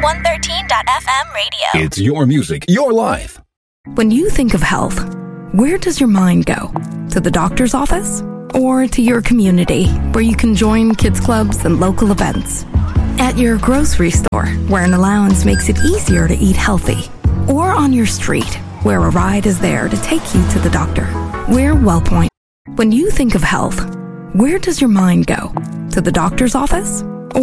113.FM radio. It's your music, your life. When you think of health, where does your mind go? To the doctor's office? Or to your community, where you can join kids clubs and local events? At your grocery store, where an allowance makes it easier to eat healthy? Or on your street, where a ride is there to take you to the doctor? We're WellPoint. When you think of health, where does your mind go? To the doctor's office?